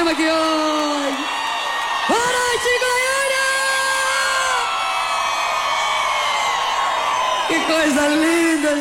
programa aqui hoje. Boa noite, Goiânia! Que coisa linda!